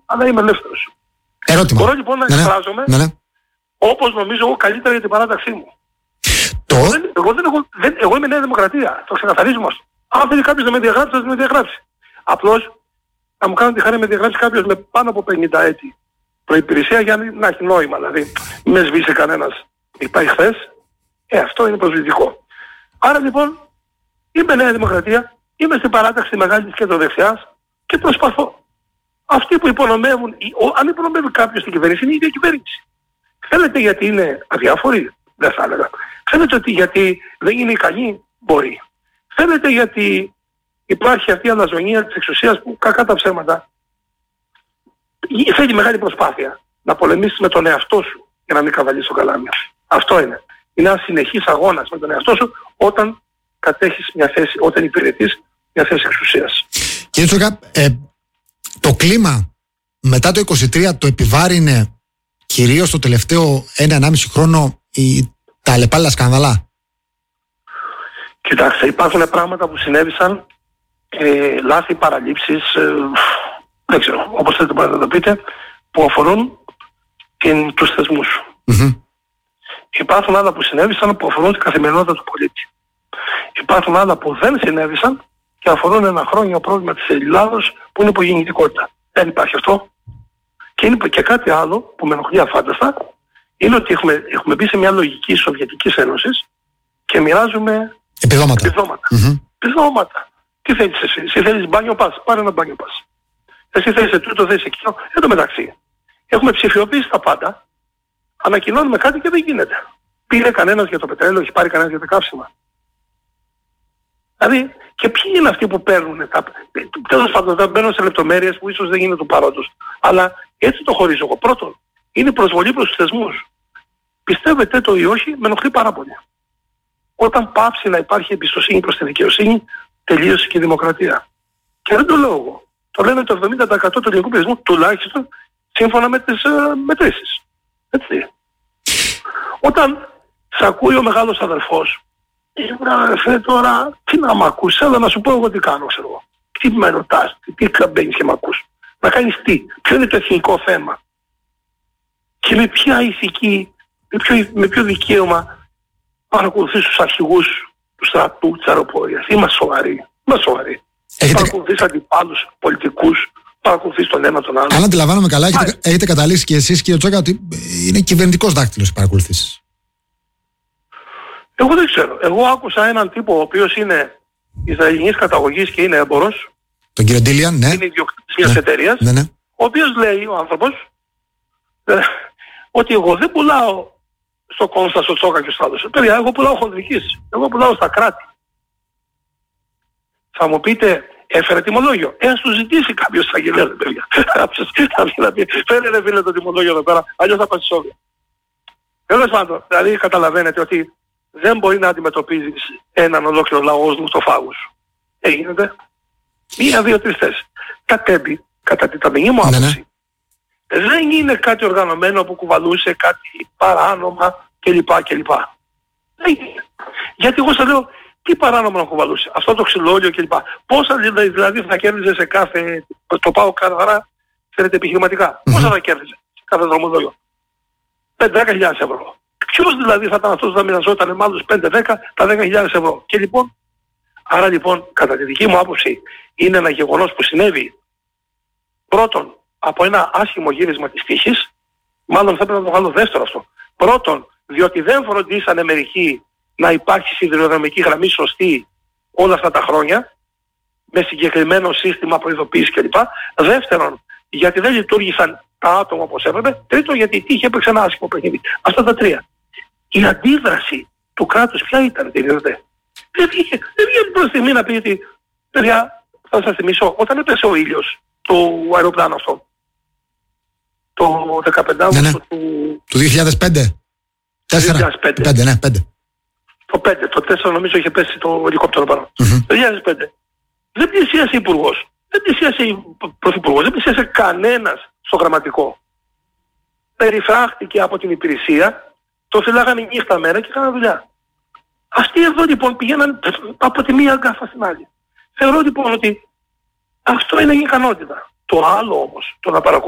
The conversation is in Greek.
αλλά είμαι ελεύθερος. Ερώτημα. Μπορώ λοιπόν να εκφράζομαι όπως νομίζω εγώ καλύτερα για την παράταξή μου. Εγώ είμαι Νέα Δημοκρατία. Το ξεκαθαρίζουμε αυτό. Αν θέλει κάποιος να με διαγράψει, θα με διαγράψει. Απλώς θα μου κάνει τη χαρά να με διαγράψει κάποιος με πάνω από 50 έτη προϋπηρεσία για να έχει νόημα. Δηλαδή, με σβήσει κανένας. Είπα χθες, αυτό είναι προσβλητικό. Άρα λοιπόν, είμαι Νέα Δημοκρατία, είμαι στην παράταξη μεγάλη της κεντροδεξιάς και προσπαθώ. Αυτοί που υπονομεύουν, αν υπονομεύει κάποιος στην κυβέρνηση, είναι η ίδια κυβέρνηση. Θέλετε γιατί είναι αδιάφοροι, δεν θα έλεγα. Θέλετε ότι γιατί δεν είναι ικανοί, μπορεί. Θέλετε γιατί υπάρχει αυτή η αλαζονία της εξουσίας που κακά τα ψέματα θέλει μεγάλη προσπάθεια να πολεμήσεις με τον εαυτό σου για να μην καβαλείς το καλάμι. Αυτό είναι. Είναι ένας συνεχής αγώνας με τον εαυτό σου όταν κατέχεις μια θέση, όταν υπηρετείς μια θέση εξουσίας. Κύριε Τσόκα, το κλίμα μετά το 23 το επιβάρυνε κυρίως το τελευταίο 1,5 χρόνο τα αλλεπάλληλα σκανδαλά? Κοιτάξτε, υπάρχουν πράγματα που συνέβησαν, λάθη, παραλήψεις, δεν ξέρω, όπως θέλετε μπορείτε να το πείτε, που αφορούν τους θεσμούς. Υπάρχουν άλλα που συνέβησαν που αφορούν την καθημερινότητα του πολίτη. Υπάρχουν άλλα που δεν συνέβησαν και αφορούν ένα χρόνιο πρόβλημα της Ελλάδος που είναι υπογεννητικότητα. Δεν υπάρχει αυτό. Και είναι και κάτι άλλο που με ενοχλεί αφάνταστα, είναι ότι έχουμε μπει σε μια λογική Σοβιετικής Ένωσης και μοιράζουμε επιδόματα. Τι θέλεις εσύ θέλεις μπάνιο πας, πάρε ένα μπάνιο πας. Εσύ θέλεις τούτο, θέλεις εκείνο. Εν τω μεταξύ, έχουμε ψηφιοποιήσει τα πάντα, ανακοινώνουμε κάτι και δεν γίνεται. Πήρε κανένας για το πετρέλαιο, έχει πάρει κανένας για τα καύσιμα. Δηλαδή, και ποιοι είναι αυτοί που παίρνουν τέλος πάντων, δεν μπαίνω σε λεπτομέρειες που ίσως δεν είναι του παρόντος. Αλλά έτσι το χωρίζω εγώ. Πρώτον, είναι προσβολή προς τους θεσμούς. Πιστεύετε το ή όχι, με ενοχλεί πάρα πολύ. Όταν πάψει να υπάρχει εμπιστοσύνη προς τη δικαιοσύνη, τελείωσε και η δημοκρατία. Και δεν το λέω εγώ. Το λένε το 70% του ελληνικού πληθυσμού, τουλάχιστον σύμφωνα με τις μετρήσεις. Έτσι. Όταν σε ακούει ο μεγάλος αδερφός, αδερφέ τώρα, τι να μ' ακούσεις, αλλά να σου πω εγώ τι κάνω, ξέρω εγώ. Τι με ρωτάς, τι μπαίνεις και μ' ακούς. Να κάνεις τι, ποιο είναι το εθνικό θέμα. Και με ποια ηθική, με ποιο δικαίωμα παρακολουθείς τους αρχηγούς του στρατού, της αεροπορίας. Είμαστε σοβαροί. Παρακολουθείς αντιπάλους, πολιτικούς, παρακολουθείς τον ένα τον άλλο. Αν αντιλαμβάνομαι καλά, έχετε καταλήξει και εσείς, κύριε Τσόκα, ότι είναι κυβερνητικός δάκτυλος οι παρακολουθήσεις. Εγώ δεν ξέρω. Εγώ άκουσα έναν τύπο ο οποίος είναι Ισραηλινής καταγωγής και είναι έμπορος. Τον κύριο Ντίλιαν, ναι. Είναι ιδιοκτήτης μιας εταιρείας. Ναι. Ο οποίος λέει, ο άνθρωπος, ότι εγώ δεν πουλάω στο Κόνστα, στο Τσόκα και στο άλλο. Παιδιά, εγώ πουλάω χονδρικής. Εγώ πουλάω στα κράτη. Θα μου πείτε, έφερε τιμολόγιο. Ας του ζητήσει κάποιος εισαγγελέας, παιδιά. Θα βγει να πει, φέρε ρε φίλε το τιμολόγιο εδώ πέρα, αλλιώς θα πάει στη Σόβια. Τέλος πάντων, δηλαδή καταλαβαίνετε ότι δεν μπορεί να αντιμετωπίζεις έναν ολόκληρο λαό ως μουστοφάγους. Γίνεται. 1, 2, 3 θέσεις. Κατέμπει, κατά την ταπεινή μου άποψη, δεν είναι κάτι οργανωμένο που κουβαλούσε κάτι παράνομα κλπ. Δεν είναι. Γιατί εγώ σας λέω, τι παράνομα να κουβαλούσε. Αυτό το ξυλόλιο κλπ. Πόσα δηλαδή θα κέρδιζε σε κάθε, το πάω καθαρά, ξέρετε επιχειρηματικά. Πόσα θα κέρδιζε σε κάθε δρομολόγιο. 5-10.000 ευρώ. Ποιος δηλαδή θα ήταν αυτός που θα μοιραζόταν με άλλους 5-10 τα 10.000 ευρώ. Και λοιπόν, άρα λοιπόν, κατά τη δική μου άποψη, είναι ένα γεγονός που συνέβη πρώτον από ένα άσχημο γύρισμα της τύχης, μάλλον θα πρέπει να το βάλω δεύτερο αυτό. Πρώτον, διότι δεν φροντίσανε μερικοί να υπάρχει σιδηροδρομική γραμμή σωστή όλα αυτά τα χρόνια, με συγκεκριμένο σύστημα προειδοποίησης κλπ. Δεύτερον, γιατί δεν λειτουργήσαν τα άτομα όπως έπρεπε. Τρίτον, γιατί η τύχη έπαιξε ένα άσχημο παιχνίδι. Αυτά τα τρία. Η αντίδραση του κράτους ποια ήταν, τι είδατε. Δεν βγήκε προς στιγμή να πει ότι, παιδιά, θα σας θυμίσω, όταν έπεσε ο ήλιος του αεροπλάνου αυτό, το 15 Αύγουστο του 2005. 2005, ναι, 5. Το 5, το 4 νομίζω είχε πέσει το ελικόπτερο πάνω. Το 2005. Δεν πλησίασε υπουργός, δεν πλησίασε πρωθυπουργός, δεν πλησίασε κανένας στο γραμματικό. Περιφράχτηκε από την υπηρεσία, το φυλάγανε νύχτα μέρα και έκαναν δουλειά. Αυτοί εδώ λοιπόν πηγαίναν από τη μία γκάφα στην άλλη. Θεωρώ λοιπόν ότι αυτό είναι η ικανότητα. Το άλλο όμως, το να παρακολουθήσει